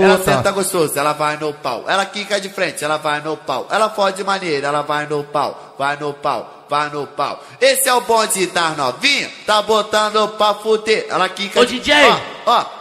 Ela senta gostoso, ela vai no pau. Ela quica de frente, ela vai no pau. Ela fode maneira, ela vai no pau. Vai no pau, vai no pau. Esse é o bonde das novinhas, tá botando pra fuder. Ela quica Ô, DJ! Ó,